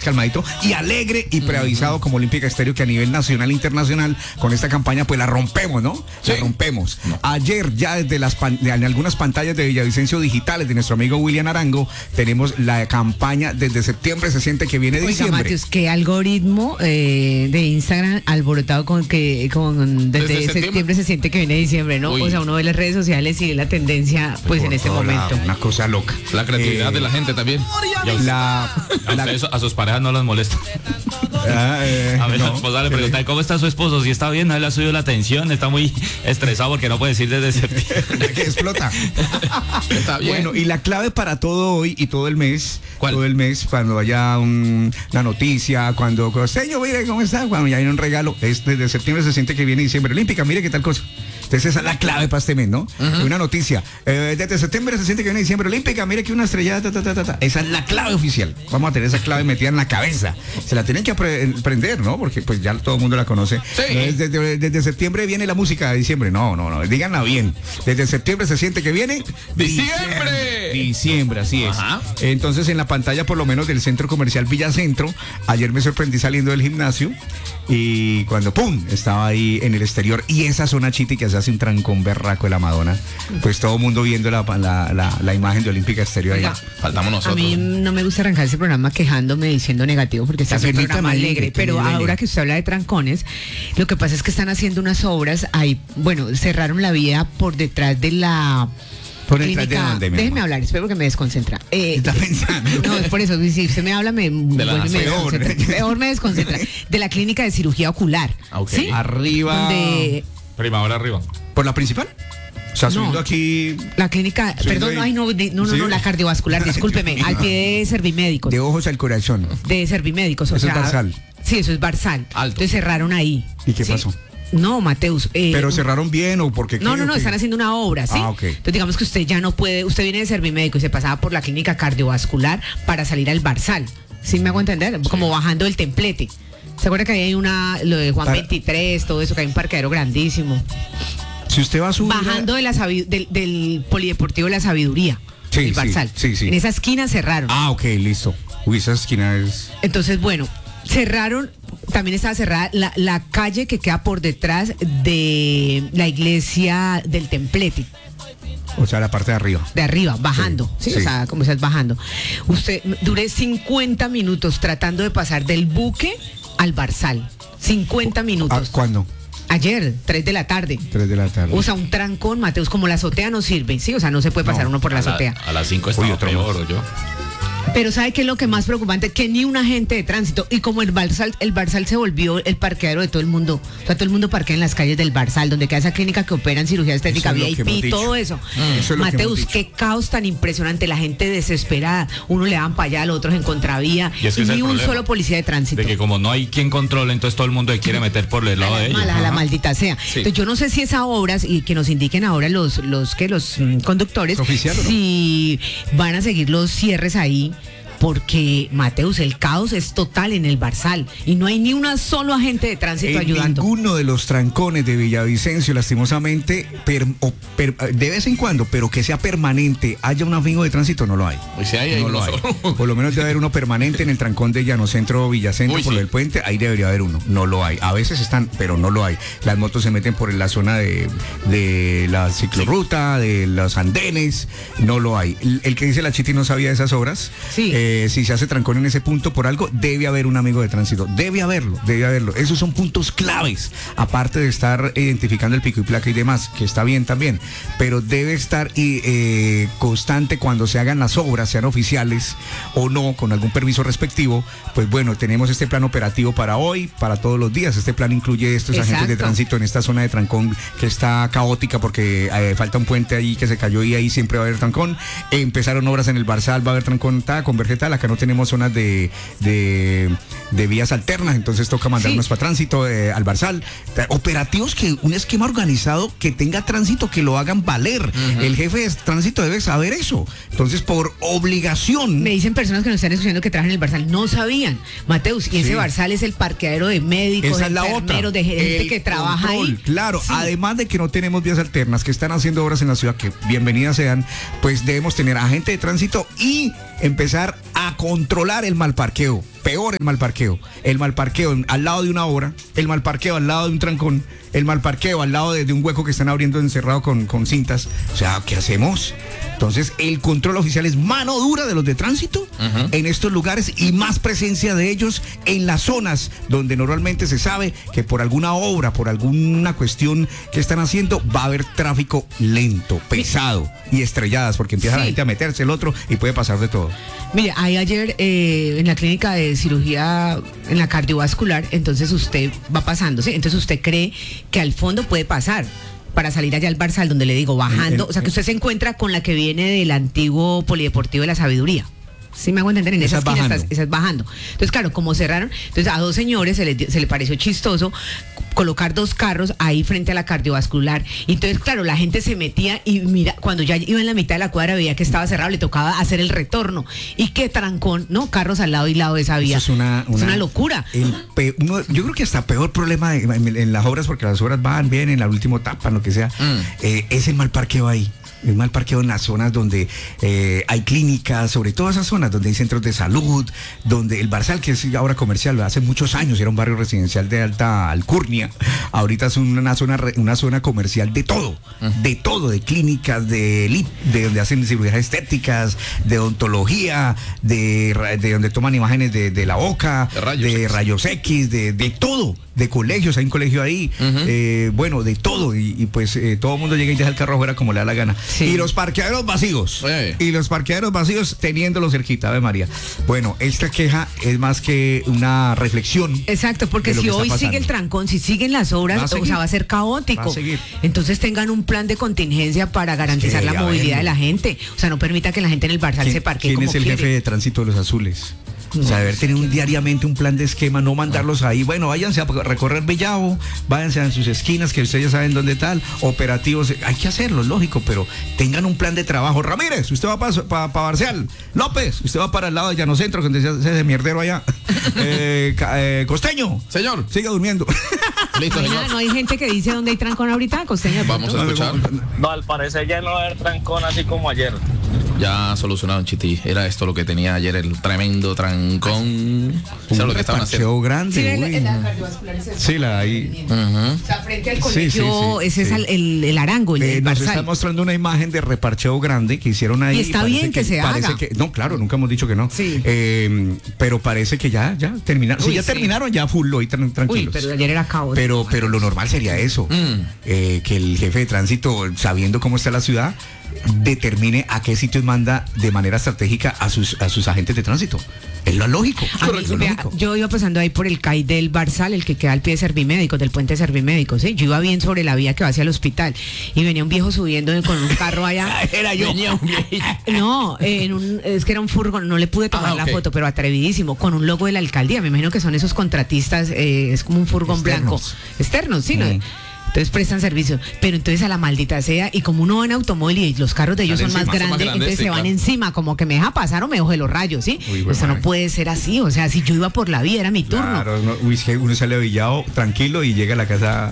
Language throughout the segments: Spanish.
calmadito y alegre y preavisado como Olímpica Estéreo, que a nivel nacional e internacional con esta campaña pues la rompemos, ¿no? Sí. La rompemos. No. Ayer ya desde en algunas pantallas de Villavicencio digitales de nuestro amigo William Arango tenemos la campaña desde septiembre se siente que viene diciembre. Oiga, Mateus, ¿qué algoritmo de Instagram alborotado desde septiembre se siente que viene diciembre, ¿no? Uy. O sea, uno ve las redes sociales y ve la tendencia pues en este momento. Una cosa loca. La creatividad de la gente también. Y a ustedes, a sus parejas no las molesta. A ver, la esposa le pregunta, ¿cómo está su esposo? Si está bien, no le ha subido la tensión, está muy estresado porque no puede decir desde septiembre. Que explota. Está bien. Bueno, y la clave para todo hoy y todo el mes, ¿cuál? Todo el mes, cuando haya una noticia, cuando señor, mire cómo está, cuando ya hay un regalo, es desde septiembre se siente que viene diciembre olímpica, mire qué tal cosa. Entonces esa es la clave para este mes, ¿no? Una noticia. Desde septiembre se siente que viene diciembre olímpica, mire que una estrella, Esa es la clave oficial. Vamos a tener esa clave metida en la cabeza. Se la tienen que aprender, ¿no? Porque pues ya todo el mundo la conoce. Sí. Desde septiembre viene la música de diciembre. No. Díganla bien. Desde septiembre se siente que viene ¡Diciembre! Diciembre, así es. Ajá. Entonces en la pantalla por lo menos del centro comercial Villacentro, ayer me sorprendí saliendo del gimnasio y cuando ¡pum! Estaba ahí en el exterior y esa zona chiti que se hace un trancón berraco de la Madonna, pues todo el mundo viendo la imagen de Olímpica Estéreo ahí. Faltamos nosotros. A mí no me gusta arrancar ese programa quejándome, diciendo negativo, porque está un programa alegre, pero ahora que usted habla de trancones, lo que pasa es que están haciendo unas obras ahí, bueno, cerraron la vía por detrás de la... ¿Por detrás de dónde, déjeme hablar, espero que me desconcentra. Está pensando. No, es por eso, si usted me habla, peor me desconcentra. De la clínica de cirugía ocular. Okay. ¿Sí? Arriba. Donde... Primavera arriba. ¿Por la principal? O sea, subiendo aquí. La clínica, perdón, ahí. no, ¿Sí? la cardiovascular, discúlpeme, al pie de Servimédicos. De ojos al corazón. De Servimédicos, Eso es Barsal. Sí, eso es Barsal. Alto. Entonces cerraron ahí. ¿Y qué ¿sí? pasó? No, Mateus. ¿Pero cerraron bien o porque No, están haciendo una obra, ¿sí? Ah, ok. Entonces digamos que usted ya no puede, usted viene de Servimédico y se pasaba por la clínica cardiovascular para salir al Barsal. ¿Sí me hago entender? Como bajando el templete. ¿Se acuerda que ahí hay lo de Juan 23, todo eso, que hay un parqueadero grandísimo? Si usted va a subir... Bajando del Polideportivo de la Sabiduría. Sí, el Barsal. sí. En esa esquina cerraron. Ah, ok, listo. Uy, esa esquina es... Entonces, bueno, cerraron, también estaba cerrada la calle que queda por detrás de la iglesia del Templete. O sea, la parte de arriba. De arriba, bajando, ¿sí? Sí. O sea, como estás bajando. Usted, duré 50 minutos tratando de pasar del buque al Barsal. 50 minutos. ¿Cuándo? Ayer, 3 de la tarde. 3 de la tarde. O sea, un trancón, Mateus, como la azotea no sirve, ¿sí? O sea, no se puede pasar uno por la azotea. A las 5 estaba peor, o yo. Pero ¿sabe qué es lo que más preocupante? Que ni un agente de tránsito, y como el Barsal se volvió el parqueadero de todo el mundo, o sea, todo el mundo parquea en las calles del Barsal, donde queda esa clínica que opera en cirugía estética, VIP, todo eso. Eso es Mateus, qué caos tan impresionante, la gente desesperada, uno le dan para allá, al otro en contravía, Y es que y ese ni es el un problema, solo policía de tránsito. De que como no hay quien controle, entonces todo el mundo se quiere meter por el lado de ellos. A la maldita sea. Sí. Entonces yo no sé si esas obras, y que nos indiquen ahora los conductores, ¿Oficial o no? si van a seguir los cierres ahí. Porque, Mateus, el caos es total en el Barsal y no hay ni un solo agente de tránsito ayudando. Ninguno de los trancones de Villavicencio, lastimosamente, de vez en cuando, pero que sea permanente, haya un amigo de tránsito, no lo hay. Pues si hay, No lo hay. Por lo menos debe haber uno permanente en el trancón de Llanocentro, Villacentro, Uy, por sí. el puente, ahí debería haber uno. No lo hay. A veces están, pero no lo hay. Las motos se meten por la zona de la ciclorruta, de los andenes, no lo hay. El que dice la Chiti no sabía de esas obras. Sí. Si se hace trancón en ese punto por algo, debe haber un amigo de tránsito. Debe haberlo. Esos son puntos claves. Aparte de estar identificando el pico y placa y demás, que está bien también. Pero debe estar constante cuando se hagan las obras, sean oficiales o no, con algún permiso respectivo. Pues bueno, tenemos este plan operativo para hoy, para todos los días. Este plan incluye estos agentes de tránsito en esta zona de trancón que está caótica porque falta un puente ahí que se cayó y ahí siempre va a haber trancón. Empezaron obras en el Barsal, va a haber trancón, Converge tal, acá no tenemos zonas de vías alternas, entonces toca mandarnos para tránsito al Barsal. Operativos que un esquema organizado que tenga tránsito, que lo hagan valer. El jefe de tránsito debe saber eso. Entonces, por obligación. Me dicen personas que nos están escuchando que trabajan en el Barsal, no sabían, Mateus, y ese Barsal es el parqueadero de médicos, esa de enfermeros, de gente que trabaja ahí. Claro, sí. Además de que no tenemos vías alternas, que están haciendo obras en la ciudad, que bienvenidas sean, pues debemos tener agente de tránsito y empezar a controlar el mal parqueo. peor el mal parqueo. El mal parqueo al lado de una obra, el mal parqueo al lado de un trancón, el mal parqueo al lado de un hueco que están abriendo encerrado con cintas. O sea, ¿qué hacemos? Entonces, el control oficial es mano dura de los de tránsito en estos lugares y más presencia de ellos en las zonas donde normalmente se sabe que por alguna obra, por alguna cuestión que están haciendo, va a haber tráfico lento, pesado y estrelladas, porque empieza la gente a meterse el otro y puede pasar de todo. Mire, ahí ayer en la clínica de cirugía, en la cardiovascular, entonces usted va pasando, ¿sí? Entonces usted cree que al fondo puede pasar para salir allá al Barzal, donde le digo, bajando, o sea, que usted se encuentra con la que viene del antiguo Polideportivo de la Sabiduría. ¿Sí me hago entender? En esas esas bajando. Entonces, claro, como cerraron, entonces a dos señores se le pareció chistoso colocar dos carros ahí frente a la cardiovascular. Y entonces, claro, la gente se metía y mira, cuando ya iba en la mitad de la cuadra veía que estaba cerrado, le tocaba hacer el retorno. Y qué trancón, ¿no? Carros al lado y lado de esa vía. Eso es una locura. Yo creo que hasta peor problema en las obras, porque las obras van bien, en la última etapa, lo que sea, es el mal parqueo ahí. El mal parqueo en las zonas donde hay clínicas, sobre todo esas zonas donde hay centros de salud, donde el Barzal, que es ahora comercial, hace muchos años era un barrio residencial de alta alcurnia, ahorita es una zona comercial de todo, de clínicas, de donde hacen cirugías estéticas, de odontología, de donde toman imágenes de la boca, de rayos X, de todo. De colegios, hay un colegio ahí, bueno, de todo, y pues todo el mundo llega y deja el carro afuera como le da la gana. Sí. Y los parqueaderos vacíos, teniéndolo cerquita, Ave María. Bueno, esta queja es más que una reflexión. Exacto, porque si hoy sigue el trancón, si siguen las obras, o sea, va a ser caótico. Entonces tengan un plan de contingencia para garantizar la movilidad de la gente. O sea, no permita que la gente en el Barzal se parquee como quiere. ¿Quién es el jefe de tránsito de los azules? O sea, deber tener diariamente un plan de esquema, no mandarlos ahí. Bueno, váyanse a recorrer Bellao, váyanse a sus esquinas, que ustedes ya saben dónde tal, operativos. Hay que hacerlo, lógico, pero tengan un plan de trabajo. Ramírez, usted va para Barcial. López, usted va para el lado de Llanocentro, donde se hace de mierdero allá. Costeño. Señor. Siga durmiendo. Listo, señor. No hay gente que dice dónde hay trancón ahorita, Costeño. Vamos a escuchar. No, al parecer ya no va a haber trancón así como ayer. Ya solucionado, Chiti. Era esto lo que tenía ayer, el tremendo trancón. Un reparcheo grande. Sí, la ahí. O sea, frente al colegio, ese es el Arango, el nos está mostrando una imagen de reparcheo grande que hicieron ahí. Y está bien que se haga. No, claro, nunca hemos dicho que no. Sí. Pero parece que ya terminaron. Sí, ya terminaron, ya full hoy, tranquilos. Uy, pero ayer era caótico. Pero lo normal sería eso. Que el jefe de tránsito, sabiendo cómo está la ciudad, determine a qué sitios manda de manera estratégica a sus agentes de tránsito. Es lo lógico. Yo iba pasando ahí por el CAI del Barzal, el que queda al pie de Servimédicos, del puente de Servimédicos, ¿sí? Yo iba bien sobre la vía que va hacia el hospital y venía un viejo subiendo con un carro allá. Era yo. No, es que era un furgón, no le pude tomar la foto, pero atrevidísimo, con un logo de la alcaldía. Me imagino que son esos contratistas, es como un furgón blanco. Externos, sí, ¿no? Entonces prestan servicio, pero entonces a la maldita sea, y como uno va en automóvil y los carros de ellos son más grandes, entonces se van encima, como que me deja pasar o me coge los rayos, ¿sí? Eso no puede ser así, o sea, si yo iba por la vía, era mi turno. Claro, uno sale a Villao tranquilo y llega a la casa.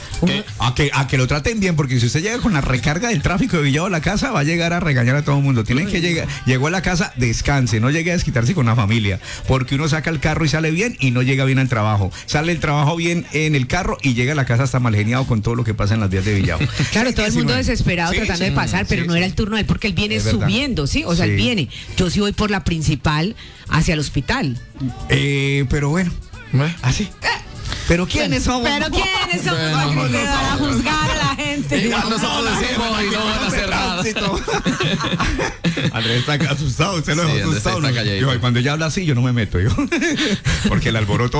A que lo traten bien, porque si usted llega con la recarga del tráfico de Villao a la casa, va a llegar a regañar a todo el mundo. Tienen que llegar, llegó a la casa, descanse, no llegue a desquitarse con la familia, porque uno saca el carro y sale bien y no llega bien al trabajo. Sale el trabajo bien en el carro y llega a la casa hasta mal geniado con todo lo que pasa en las vías de Villao. Claro, todo el mundo desesperado tratando de pasar, pero no era el turno de él, porque él viene subiendo, ¿sí? O sea, él viene. Yo sí voy por la principal hacia el hospital. Pero bueno, así. ¿Pero quiénes somos? ¿Pero quiénes somos? Para juzgar a la gente. Igual nosotros decimos y no van a hacer nada. Andrés está asustado, usted lo ha asustado. Yo, cuando ella habla así, yo no me meto, porque el alboroto.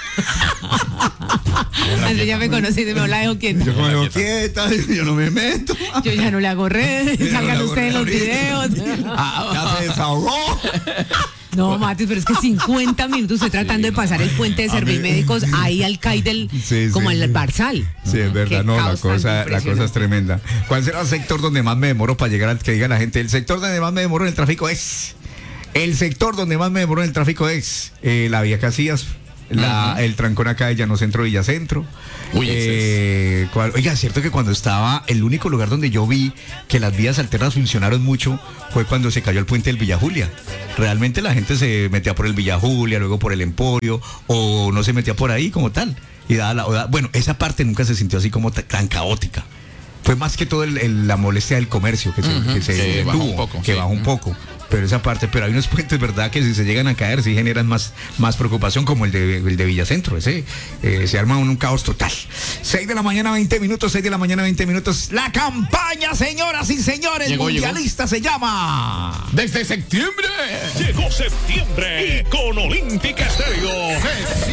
Andrés ya me conocí, me la dejo quieta. Yo me dejo quieta, yo no me meto. Yo ya no le hago redes, salgan ustedes los videos. Ya se desahogó. No, Matis, pero es que 50 minutos estoy tratando de pasar el puente de Servimédicos ahí al CAI del como el Barzal. Sí, es verdad, no, la cosa es tremenda. ¿Cuál será el sector donde más me demoro para llegar al que diga la gente? El sector donde más me demoro en el tráfico es. El sector donde más me demoro en el tráfico es la vía Casillas. el trancón acá de Llano Centro, Villacentro. Oiga, es cierto que cuando estaba, el único lugar donde yo vi que las vías alternas funcionaron mucho fue cuando se cayó el puente del Villa Julia. Realmente la gente se metía por el Villa Julia, luego por el Emporio, o no se metía por ahí como tal. Y bueno, esa parte nunca se sintió así como tan caótica. Fue más que todo la molestia del comercio que se bajó un poco. Que bajó un poco. Pero esa parte, pero hay unos puentes, ¿verdad? Que si se llegan a caer, sí generan más preocupación, como el de Villacentro. Se arma un caos total. 6 de la mañana, 20 minutos, 6 de la mañana, 20 minutos. La campaña, señoras y señores, mundialista se llama. Desde septiembre. Llegó septiembre con Olímpica Estéreo.